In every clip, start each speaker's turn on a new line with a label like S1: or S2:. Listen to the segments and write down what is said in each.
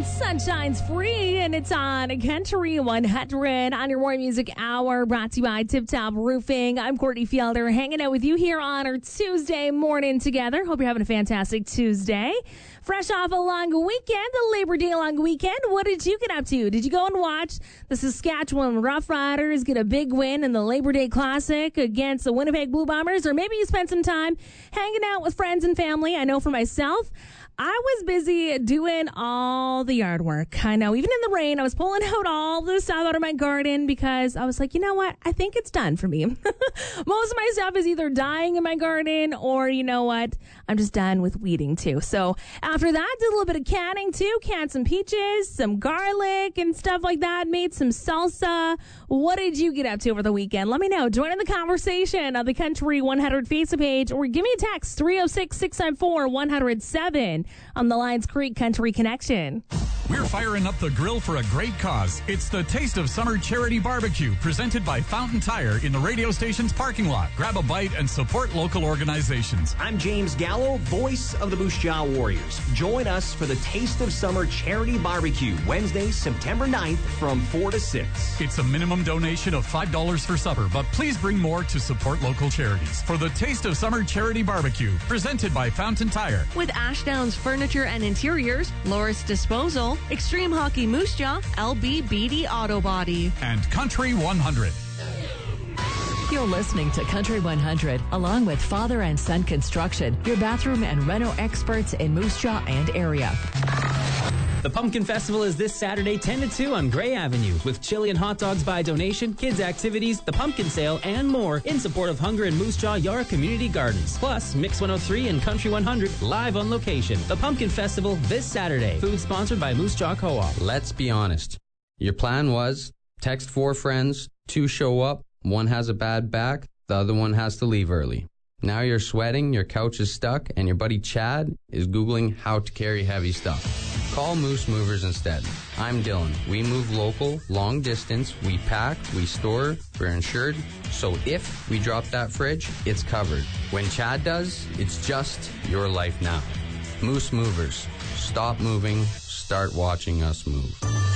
S1: Sunshine's free, and it's on Country 100 on your More Music Hour, brought to you by Tip Top Roofing. I'm Courtney Fielder, hanging out with you here on our Tuesday morning together. Hope you're having a fantastic Tuesday. Fresh off a long weekend, the Labor Day long weekend. What did you get up to? Did you go and watch the Saskatchewan Roughriders get a big win in the Labor Day Classic against the Winnipeg Blue Bombers? Or maybe you spent some time hanging out with friends and family. I know for myself, I was busy doing all the yard work. I know, even in the rain, I was pulling out all the stuff out of my garden because I was like, you know what? I think it's done for me. Most of my stuff is either dying in my garden or, you know what? I'm just done with weeding too. So after that, did a little bit of canning too. Canned some peaches, some garlic and stuff like that. Made some salsa. What did you get up to over the weekend? Let me know. Join in the conversation on the Country 100 Facebook page or give me a text, 306-694-107 on the Lions Creek Country Connection.
S2: We're firing up the grill for a great cause. It's the Taste of Summer Charity Barbecue, presented by Fountain Tire in the radio station's parking lot. Grab a bite and support local organizations.
S3: I'm James Gallo, voice of the Moose Jaw Warriors. Join us for the Taste of Summer Charity Barbecue, Wednesday, September 9th from 4 to 6.
S2: It's a minimum donation of $5 for supper, but please bring more to support local charities. For the Taste of Summer Charity Barbecue, presented by Fountain Tire.
S4: With Ashdown's Furniture and Interiors, Loris Disposal, Extreme Hockey Moose Jaw, LB Beatty Auto Body,
S2: and Country 100.
S5: You're listening to Country 100, along with Father and Son Construction, your bathroom and reno experts in Moose Jaw and area.
S6: The Pumpkin Festival is this Saturday, 10 to 2 on Gray Avenue, with chili and hot dogs by donation, kids' activities, the pumpkin sale, and more in support of Hunger and Moose Jaw Yara Community Gardens. Plus, Mix 103 and Country 100 live on location. The Pumpkin Festival this Saturday. Food sponsored by Moose Jaw Co-op.
S7: Let's be honest. Your plan was text 4 friends, 2 show up, 1 has a bad back, the other one has to leave early. Now you're sweating, your couch is stuck, and your buddy Chad is Googling how to carry heavy stuff. Call Moose Movers instead. I'm Dylan. We move local, long distance, we pack, we store, we're insured, so if we drop that fridge, it's covered. When Chad does, it's just your life now. Moose Movers. Stop moving, start watching us move.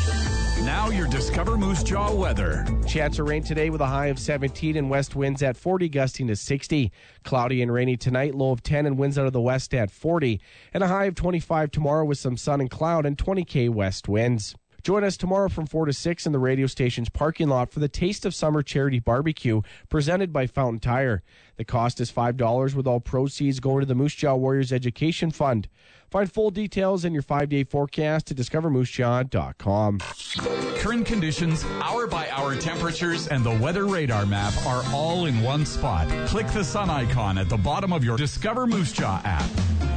S2: Now your Discover Moose Jaw weather.
S8: Chance of rain today with a high of 17 and west winds at 40, gusting to 60. Cloudy and rainy tonight, low of 10 and winds out of the west at 40. And a high of 25 tomorrow with some sun and cloud and 20 west winds. Join us tomorrow from 4 to 6 in the radio station's parking lot for the Taste of Summer Charity Barbecue presented by Fountain Tire. The cost is $5 with all proceeds going to the Moose Jaw Warriors Education Fund. Find full details in your 5-day forecast at discovermoosejaw.com.
S2: Current conditions, hour-by-hour temperatures, and the weather radar map are all in one spot. Click the sun icon at the bottom of your Discover Moose Jaw app.